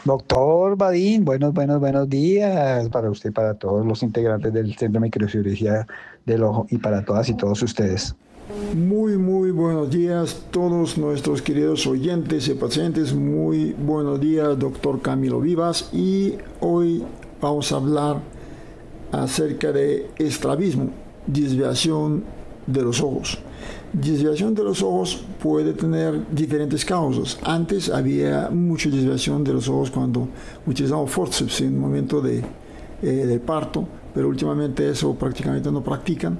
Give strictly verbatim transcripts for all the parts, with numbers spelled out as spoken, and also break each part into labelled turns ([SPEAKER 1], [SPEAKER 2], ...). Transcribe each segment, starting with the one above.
[SPEAKER 1] Doctor Badín, buenos, buenos, buenos días para usted, para todos los integrantes del Centro de Microcirugía del Ojo y para todas y todos ustedes.
[SPEAKER 2] Muy, muy buenos días todos nuestros queridos oyentes y pacientes. Muy buenos días, doctor Camilo Vivas. Y hoy vamos a hablar acerca de estrabismo, desviación de los ojos. Desviación de los ojos puede tener diferentes causas. Antes había mucha desviación de los ojos cuando utilizamos forceps en el momento de, eh, del parto, pero últimamente eso prácticamente no practican.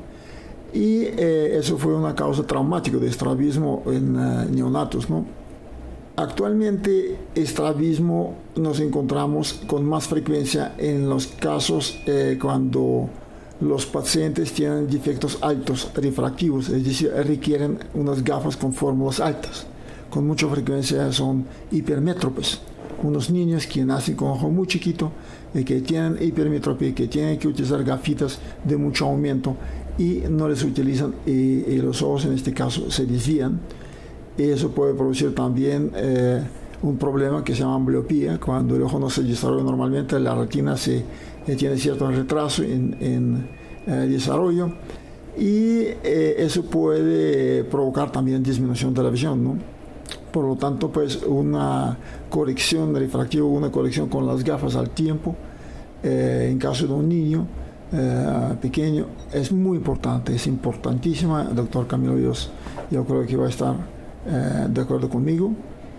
[SPEAKER 2] Y eh, eso fue una causa traumática de estrabismo en uh, neonatos, ¿no? Actualmente, estrabismo nos encontramos con más frecuencia en los casos eh, cuando los pacientes tienen defectos altos refractivos, es decir, requieren unas gafas con fórmulas altas. Con mucha frecuencia son hipermétropes, unos niños que nacen con ojo muy chiquito, y que tienen hipermetropía, que tienen que utilizar gafitas de mucho aumento y no les utilizan y, y los ojos en este caso se desvían. Y eso puede producir también eh, un problema que se llama ambliopía. Cuando el ojo no se desarrolla normalmente, la retina se, eh, tiene cierto retraso en, en eh, desarrollo y eh, eso puede provocar también disminución de la visión, ¿no? Por lo tanto, pues una corrección refractiva, una corrección con las gafas al tiempo, eh, en caso de un niño eh, pequeño, es muy importante, es importantísima. Doctor Camilo Dios, yo creo que va a estar eh, de acuerdo conmigo.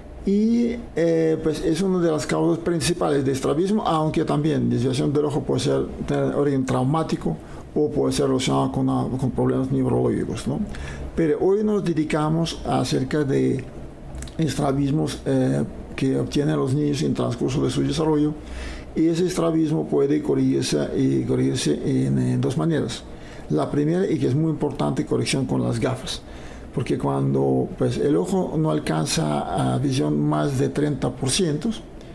[SPEAKER 2] Y eh, pues es una de las causas principales de estrabismo, aunque también desviación del ojo puede ser tener origen traumático o puede ser relacionado con, una, con problemas neurológicos, ¿no? Pero hoy nos dedicamos acerca de estrabismos eh, que obtienen los niños en transcurso de su desarrollo, y ese estrabismo puede corregirse, y corregirse en, en dos maneras. La primera, y que es muy importante, corrección con las gafas, porque cuando pues, el ojo no alcanza a visión más de treinta por ciento,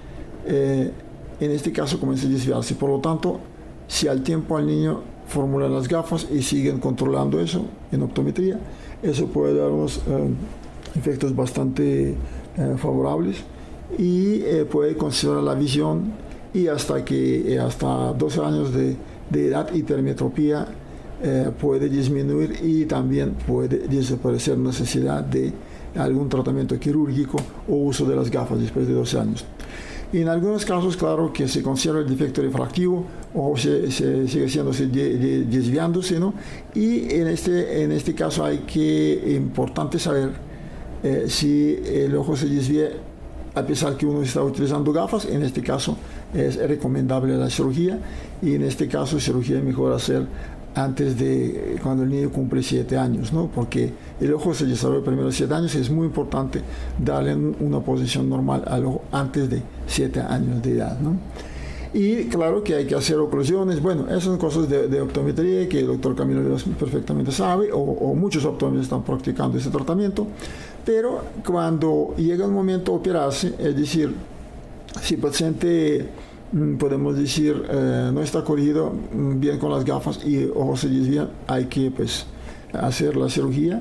[SPEAKER 2] eh, en este caso comienza a desviarse. Por lo tanto, si al tiempo al niño formulan las gafas y siguen controlando eso en optometría, eso puede dar unos eh, efectos bastante eh, favorables y eh, puede considerar la visión, y hasta que eh, hasta doce años de, de edad hipermetropía eh, puede disminuir y también puede desaparecer necesidad de algún tratamiento quirúrgico o uso de las gafas después de doce años. Y en algunos casos, claro, que se conserva el defecto refractivo o se, se sigue siendo, se de, de, desviándose, ¿no? Y en este, en este caso hay que, importante saber eh, si el ojo se desvía a pesar que uno está utilizando gafas. En este caso es recomendable la cirugía, y en este caso cirugía es mejor hacer antes de cuando el niño cumple siete años, ¿no? Porque el ojo se desarrolla primero a siete años y es muy importante darle una posición normal al ojo antes de siete años de edad, ¿no? Y claro que hay que hacer oclusiones. Bueno, esas son cosas de, de optometría que el doctor Camilo perfectamente sabe, o, o muchos optómetras están practicando ese tratamiento. Pero cuando llega el momento de operarse, es decir, si el paciente, podemos decir, eh, no está corrigido bien con las gafas y ojos se desvían, hay que pues hacer la cirugía.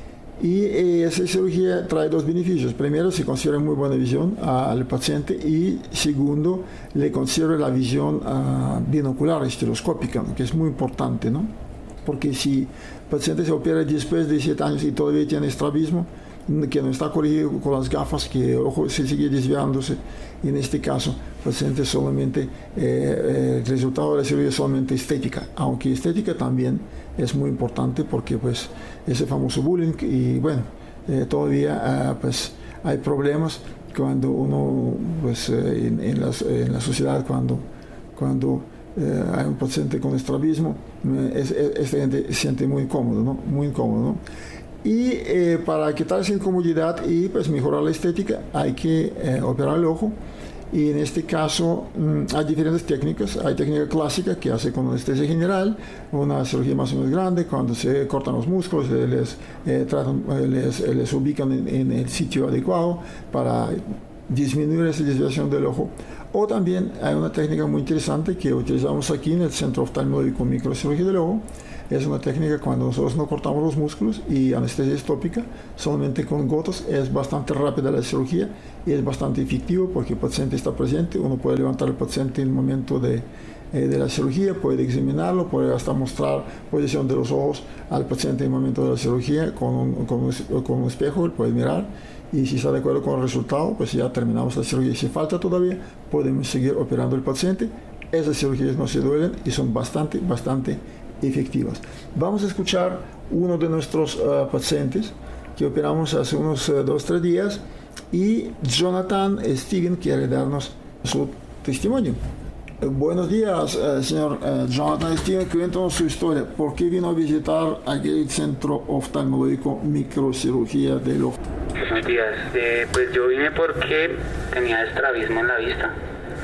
[SPEAKER 2] Y eh, esa cirugía trae dos beneficios. Primero, se considera muy buena visión uh, al paciente, y segundo, le considera la visión uh, binocular estereoscópica, que es muy importante, ¿no? Porque si el paciente se opera después de siete años y todavía tiene estrabismo, que no está corregido con las gafas, que el ojo se sigue desviándose, y en este caso el paciente solamente, eh, eh, el resultado de la cirugía es solamente estética, aunque estética también es muy importante porque pues ese famoso bullying, y bueno, eh, todavía uh, pues hay problemas cuando uno pues eh, en, en, las, en la sociedad, cuando, cuando eh, hay un paciente con estrabismo, eh, es, es, esta gente se siente muy incómodo, ¿no? Muy incómodo, ¿no? Y eh, para quitar esa incomodidad y pues mejorar la estética, hay que eh, operar el ojo. Y en este caso mmm, hay diferentes técnicas. Hay técnica clásica que hace con anestesia general, una cirugía más o menos grande, cuando se cortan los músculos, les, eh, tratan, les, les ubican en, en el sitio adecuado para disminuir esa desviación del ojo. O también hay una técnica muy interesante que utilizamos aquí en el Centro Oftalmológico Microcirugía del Ojo, Es una técnica cuando nosotros no cortamos los músculos y anestesia tópica, solamente con gotas. Es bastante rápida la cirugía y es bastante efectivo porque el paciente está presente. Uno puede levantar al paciente en el momento de, eh, de la cirugía, puede examinarlo, puede hasta mostrar posición de los ojos al paciente en el momento de la cirugía con un, con un, con un espejo, él puede mirar. Y si está de acuerdo con el resultado, pues ya terminamos la cirugía. Si falta todavía, podemos seguir operando al paciente. Esas cirugías no se duelen y son bastante, bastante efectivas. Vamos a escuchar uno de nuestros uh, pacientes que operamos hace unos uh, dos, tres días. Y Jonathan Steven quiere darnos su testimonio. Uh, buenos días, uh, señor uh, Jonathan Steven. Cuéntanos su historia. ¿Por qué vino a visitar aquel centro oftalmológico microcirugía del ojo?
[SPEAKER 3] Buenos días. Eh, pues yo vine porque tenía estrabismo en la vista.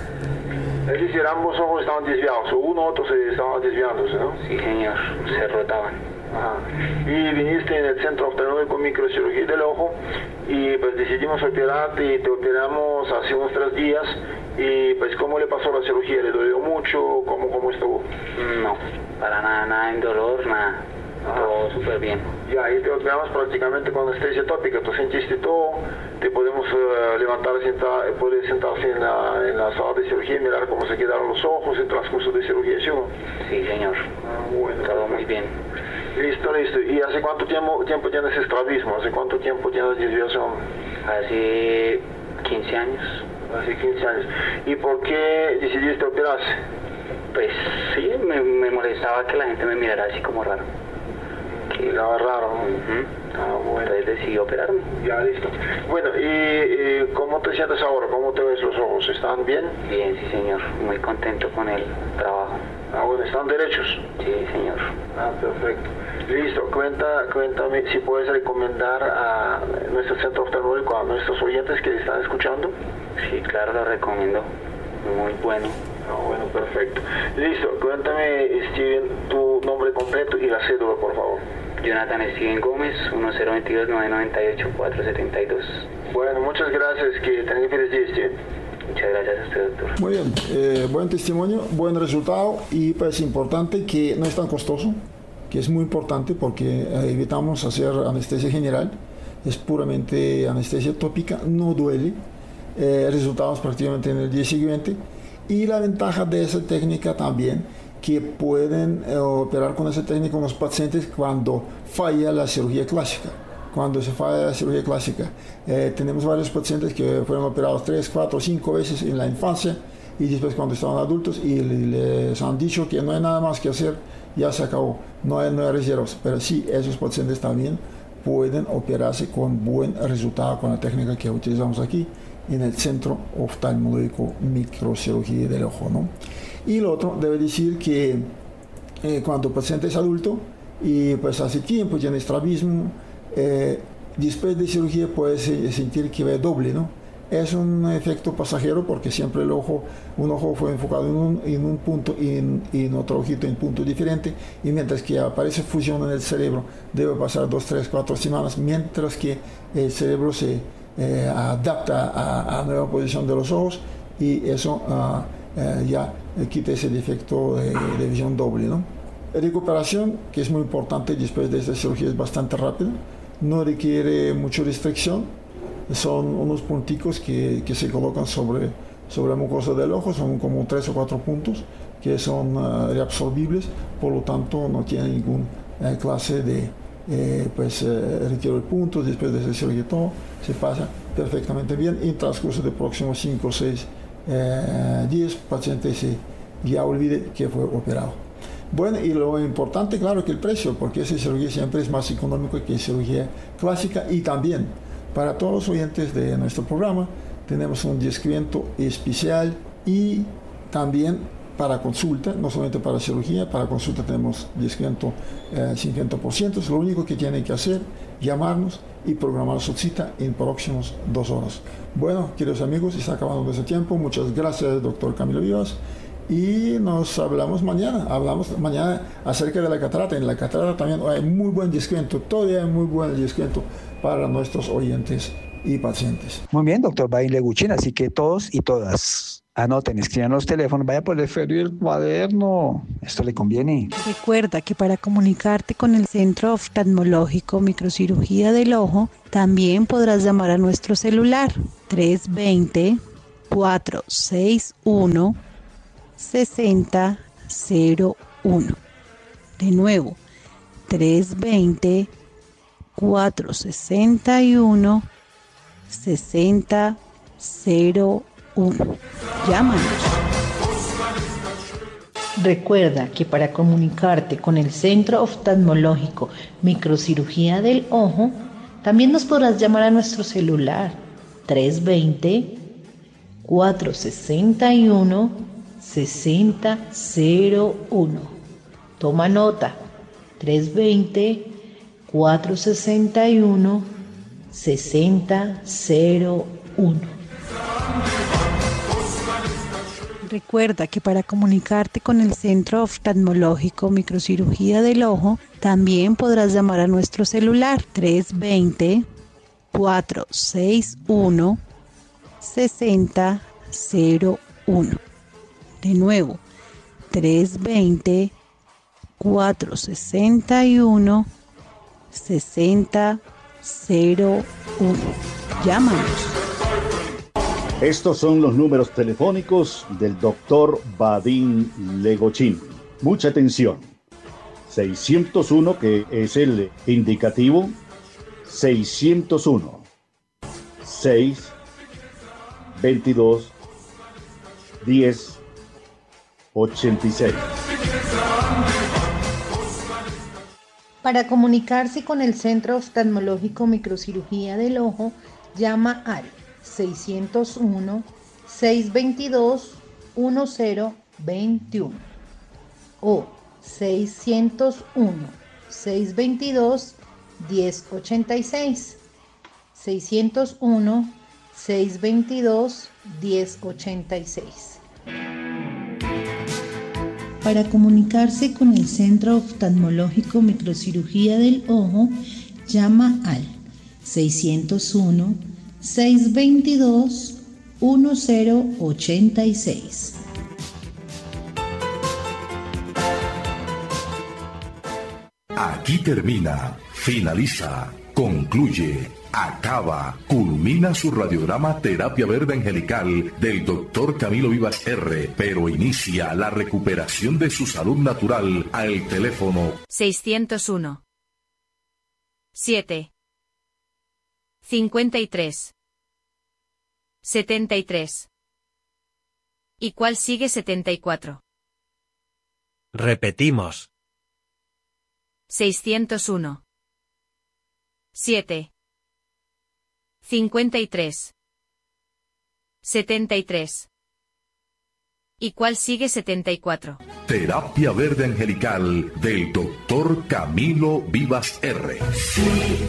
[SPEAKER 4] Es decir, ambos ojos estaban desviados, o uno u otro se estaban desviándose, ¿no?
[SPEAKER 3] Sí, señor, se rotaban.
[SPEAKER 4] Ajá. Y viniste en el centro oftalmológico microcirugía del ojo y pues decidimos operarte y te operamos hace unos tres días. Y pues, ¿cómo le pasó la cirugía? ¿Le dolió mucho? ¿Cómo, cómo estuvo?
[SPEAKER 3] No, para nada, nada en dolor, nada.
[SPEAKER 4] Ajá.
[SPEAKER 3] Todo súper bien.
[SPEAKER 4] Ya, ahí te operamos prácticamente con anestesia tópica. Tú sentiste todo, te podemos uh, levantar, sentar, puedes sentarse en la, en la sala de cirugía y mirar cómo se quedaron los ojos en transcurso de cirugía, ¿sí?
[SPEAKER 3] Sí, señor.
[SPEAKER 4] Ah, bueno.
[SPEAKER 3] Todo muy bien.
[SPEAKER 4] Listo, listo. ¿Y hace cuánto tiempo, tiempo tienes estrabismo? ¿Hace cuánto tiempo tienes desviación?
[SPEAKER 3] Hace quince años.
[SPEAKER 4] Hace quince años. ¿Y por qué decidiste operarse?
[SPEAKER 3] Pues sí, me, me molestaba que la gente me mirara así como raro.
[SPEAKER 4] Miraba raro, ¿no?
[SPEAKER 3] Uh-huh.
[SPEAKER 4] Ah, bueno.
[SPEAKER 3] Entonces decidí operarme.
[SPEAKER 4] Ya, listo. Bueno, ¿y, y cómo te sientes ahora? ¿Cómo te ves los ojos? ¿Están bien?
[SPEAKER 3] Bien, sí, señor. Muy contento con el trabajo.
[SPEAKER 4] Ah, bueno, ¿están derechos?
[SPEAKER 3] Sí, señor.
[SPEAKER 4] Ah, perfecto. Listo. Cuenta, cuéntame si puedes recomendar a nuestro centro oftalmológico, a nuestros oyentes que están escuchando.
[SPEAKER 3] Sí, claro, lo recomiendo. Muy bueno.
[SPEAKER 4] Ah, bueno, perfecto. Listo. Cuéntame, Steven, tu nombre completo y la cédula, por favor.
[SPEAKER 3] Jonathan Steven Gómez, uno cero dos dos, nueve nueve ocho, cuatro siete dos.
[SPEAKER 4] Bueno, muchas gracias. Que tengan feliz día, Steven.
[SPEAKER 3] Muchas gracias a usted, doctor.
[SPEAKER 2] Muy bien, eh, buen testimonio, buen resultado y pues importante que no es tan costoso, que es muy importante porque eh, evitamos hacer anestesia general, es puramente anestesia tópica, no duele, eh, resultados prácticamente en el día siguiente y la ventaja de esa técnica también que pueden eh, operar con esa técnica con los pacientes cuando falla la cirugía clásica. Cuando se falla la cirugía clásica, eh, tenemos varios pacientes que fueron operados tres, cuatro, cinco veces en la infancia y después cuando estaban adultos y les han dicho que no hay nada más que hacer, ya se acabó, no hay, no hay reservas. Pero sí, esos pacientes también pueden operarse con buen resultado con la técnica que utilizamos aquí en el Centro Oftalmológico Microcirugía del Ojo, ¿no? Y lo otro, debe decir que eh, cuando el paciente es adulto y pues hace tiempo tiene estrabismo, eh, después de cirugía puede sentir que ve doble, ¿no? Es un efecto pasajero porque siempre el ojo, un ojo fue enfocado en un, en un punto y en, en otro ojito en punto diferente, y mientras que aparece fusión en el cerebro debe pasar dos, tres, cuatro semanas, mientras que el cerebro se eh, adapta a, a nueva posición de los ojos y eso uh, uh, ya quita ese defecto de, de visión doble, ¿no? Recuperación, que es muy importante después de esta cirugía, es bastante rápida, no requiere mucha restricción, son unos punticos que, que se colocan sobre, sobre la mucosa del ojo, son como tres o cuatro puntos que son uh, reabsorbibles, por lo tanto no tienen ninguna uh, clase de eh, pues, uh, retiro de puntos, después de esa cirugía todo se pasa perfectamente bien, y en transcurso de próximos cinco o seis días el paciente se ya olvide que fue operado. Bueno, y lo importante, claro, que el precio, porque esa cirugía siempre es más económica que cirugía clásica, y también para todos los oyentes de nuestro programa tenemos un descuento especial y también para consulta, no solamente para cirugía, para consulta tenemos descuento eh, cincuenta por ciento, lo único que tienen que hacer, llamarnos y programar su cita en próximos dos horas. Bueno, queridos amigos, está acabando nuestro tiempo, muchas gracias, doctor Camilo Vivas. Y nos hablamos mañana, hablamos mañana acerca de la catarata. En la catarata también hay muy buen descuento, todavía hay muy buen descuento para nuestros oyentes y pacientes.
[SPEAKER 1] Muy bien, doctor Bain Leguchin, así que todos y todas Anoten, escriban los teléfonos, vaya por el esfero y el cuaderno. Esto le conviene.
[SPEAKER 5] Recuerda que para comunicarte con el Centro Oftalmológico Microcirugía del Ojo, también podrás llamar a nuestro celular tres dos cero, cuatro seis uno, seis cero cero uno. De nuevo, tres dos cero, cuatro seis uno, seis cero cero uno. Llámanos. Recuerda que para comunicarte con el Centro Oftalmológico Microcirugía del Ojo, también nos podrás llamar a nuestro celular tres dos cero, cuatro seis uno, seis cero cero uno. Toma nota, tres dos cero, cuatro seis uno, seis cero cero uno. Recuerda que para comunicarte con el Centro Oftalmológico Microcirugía del Ojo, también podrás llamar a nuestro celular tres dos cero, cuatro seis uno, seis cero cero uno. De nuevo, tres dos cero, cuatro seis uno, seis cero cero uno. Llámanos.
[SPEAKER 6] Estos son los números telefónicos del doctor Vadim Legochín. Mucha atención. seiscientos uno, que es el indicativo, seiscientos uno, seis, veintidós, diez, ochenta y seis.
[SPEAKER 5] Para comunicarse con el Centro Oftalmológico Microcirugía del Ojo, llama al seiscientos uno, seiscientos veintidós, diez veintiuno o seiscientos uno, seiscientos veintidós, diez ochenta y seis, seiscientos uno, seiscientos veintidós, diez ochenta y seis. Para comunicarse con el Centro Oftalmológico Microcirugía del Ojo, llama al seiscientos uno, seiscientos veintidós, diez ochenta y seis.
[SPEAKER 7] Aquí termina, finaliza, concluye, acaba, culmina su radiograma Terapia Verde Angelical del doctor Camilo Vivas R, pero inicia la recuperación de su salud natural al teléfono
[SPEAKER 8] seiscientos uno, siete, cincuenta y tres, setenta y tres. ¿Y cuál sigue setenta y cuatro?
[SPEAKER 9] Repetimos.
[SPEAKER 8] seiscientos uno, siete, cincuenta y tres, setenta y tres. ¿Y cuál sigue setenta y cuatro?
[SPEAKER 7] Terapia Verde Angelical del doctor Camilo Vivas R.